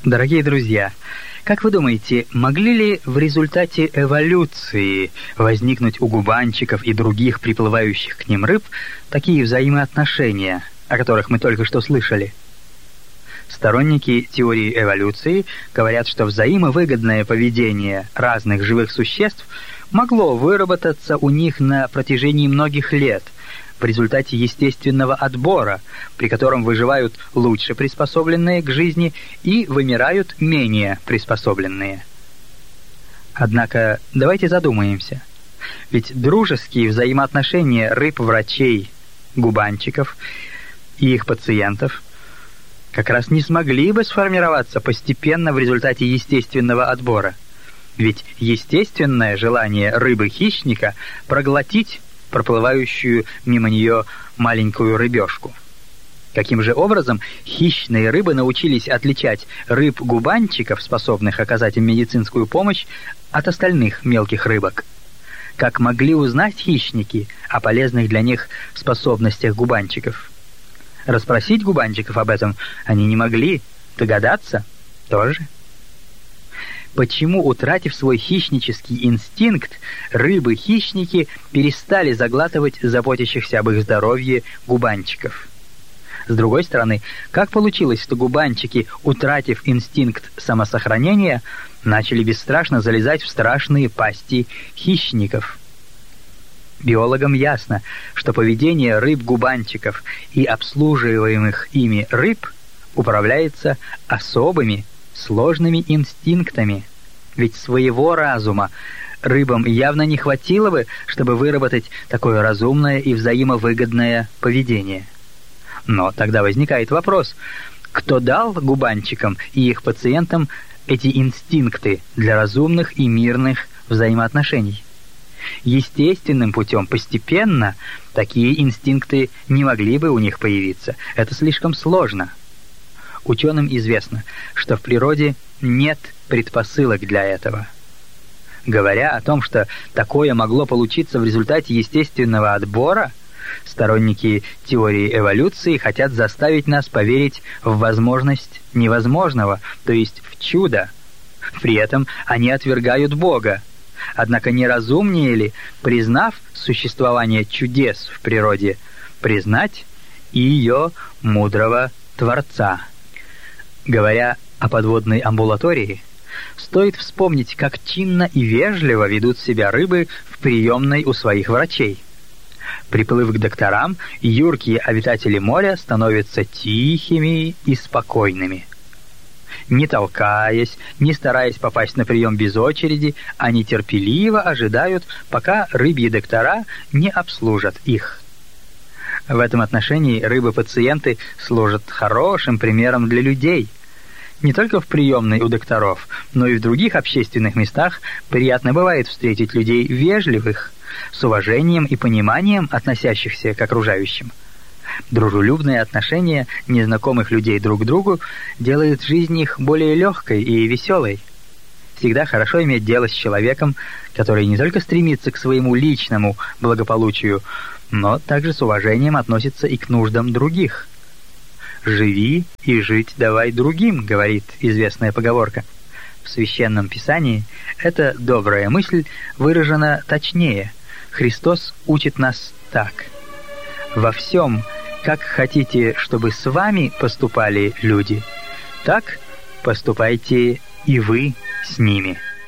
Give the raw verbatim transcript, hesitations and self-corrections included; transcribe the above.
Дорогие друзья, как вы думаете, могли ли в результате эволюции возникнуть у губанчиков и других приплывающих к ним рыб такие взаимоотношения, о которых мы только что слышали? Сторонники теории эволюции говорят, что взаимовыгодное поведение разных живых существ могло выработаться у них на протяжении многих лет в результате естественного отбора, при котором выживают лучше приспособленные к жизни и вымирают менее приспособленные. Однако давайте задумаемся. Ведь дружеские взаимоотношения рыб-врачей, губанчиков и их пациентов как раз не смогли бы сформироваться постепенно в результате естественного отбора. Ведь естественное желание рыбы-хищника проглотить проплывающую мимо нее маленькую рыбешку. Каким же образом хищные рыбы научились отличать рыб-губанчиков, способных оказать им медицинскую помощь, от остальных мелких рыбок? Как могли узнать хищники о полезных для них способностях губанчиков? Расспросить губанчиков об этом они не могли, догадаться тоже. Почему, утратив свой хищнический инстинкт, рыбы-хищники перестали заглатывать заботящихся об их здоровье губанчиков? С другой стороны, как получилось, что губанчики, утратив инстинкт самосохранения, начали бесстрашно залезать в страшные пасти хищников? Биологам ясно, что поведение рыб-губанчиков и обслуживаемых ими рыб управляется особыми, сложными инстинктами. Ведь своего разума рыбам явно не хватило бы, чтобы выработать такое разумное и взаимовыгодное поведение. Но тогда возникает вопрос: кто дал губанчикам и их пациентам эти инстинкты для разумных и мирных взаимоотношений? Естественным путем, постепенно, такие инстинкты не могли бы у них появиться. Это слишком сложно. Ученым известно, что в природе нет предпосылок для этого. Говоря о том, что такое могло получиться в результате естественного отбора, сторонники теории эволюции хотят заставить нас поверить в возможность невозможного, то есть в чудо. При этом они отвергают Бога. Однако не разумнее ли, признав существование чудес в природе, признать и ее мудрого Творца? Говоря о подводной амбулатории, стоит вспомнить, как чинно и вежливо ведут себя рыбы в приемной у своих врачей. Приплыв к докторам, юркие обитатели моря становятся тихими и спокойными. Не толкаясь, не стараясь попасть на прием без очереди, они терпеливо ожидают, пока рыбьи доктора не обслужат их. В этом отношении рыбы-пациенты служат хорошим примером для людей. Не только в приемной у докторов, но и в других общественных местах приятно бывает встретить людей вежливых, с уважением и пониманием относящихся к окружающим. Дружелюбное отношение незнакомых людей друг к другу делает жизнь их более легкой и веселой. Всегда хорошо иметь дело с человеком, который не только стремится к своему личному благополучию, но также с уважением относится и к нуждам других. «Живи и жить давай другим», — говорит известная поговорка. В Священном Писании эта добрая мысль выражена точнее. Христос учит нас так: «Во всем, как хотите, чтобы с вами поступали люди, так поступайте и вы с ними».